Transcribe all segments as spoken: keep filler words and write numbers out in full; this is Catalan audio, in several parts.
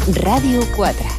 Ràdio quatre.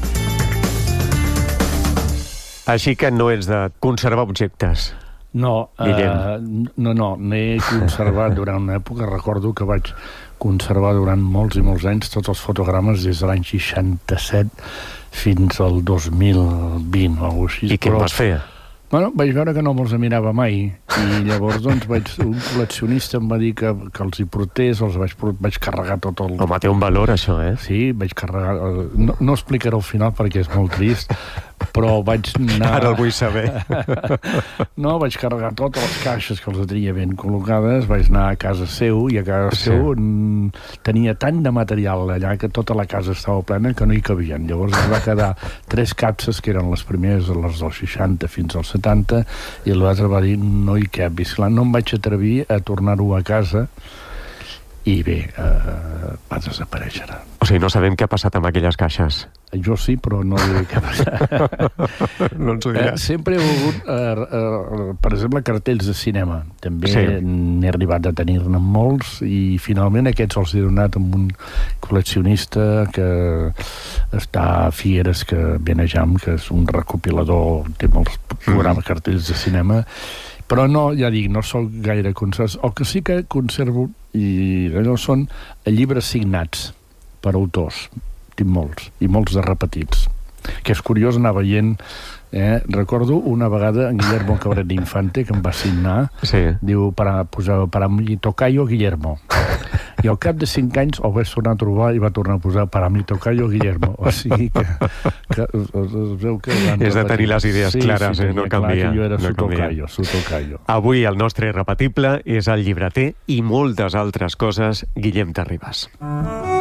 Així que no ets de conservar objectes. No, uh, no, no, m'he conservat durant una època, recordo que vaig conservar durant molts i molts anys tots els fotogrames des de l'any seixanta-set fins al dos mil vint o alguna cosa així. I què vas fer? Bueno, vaig veure que no me'ls mirava mai i llavors doncs vaig, un col·leccionista em va dir que, que els hi portés, els vaig, vaig carregar tot el... Home, té un valor això, eh? Sí, vaig carregar... No, no explicaré el final perquè és molt trist, però vaig anar... Ara el vull saber. No, vaig carregar totes les caixes que els tenia ben col·locades, vaig anar a casa seu i a casa sí. seu n... tenia tant de material allà que tota la casa estava plena que no hi cabien. Llavors es va quedar tres capses que eren les primeres, les dels seixanta fins als setanta, i l'altre va dir no hi cap. I esclar, no em vaig atrevir a tornar-ho a casa i bé, eh, va desaparèixer. O sigui, no sabem què ha passat amb aquelles caixes. Jo sí, però no diré què ha passat. No ens ho diràs. Eh, sempre he volgut, eh, eh, per exemple, cartells de cinema. També sí. n'he arribat a tenir-ne molts i finalment aquests els he donat amb un col·leccionista que està a Figueres, que Benejam, que és un recopilador, té molts programes, mm. cartells de cinema, però no, ja dic, no soc gaire conservat. El que sí que conservo, i allò són llibres signats per autors. Tinc molts, i molts de repetits. Que és curiós anar veient... Eh? Recordo una vegada en Guillermo Cabrera Infante, que em va signar, sí. diu, para, posava para mi tocayo Guillermo. I al cap de cinc anys el vaig tornar a trobar i va tornar a posar para mi tocayo Guillermo. O sigui que... que es, es veu que és de tenir les idees sí, clares, sí, eh? No canvia. Jo era no su tocayo, su tocayo. Avui el nostre irrepetible és el llibreter i moltes altres coses, Guillem Terribas.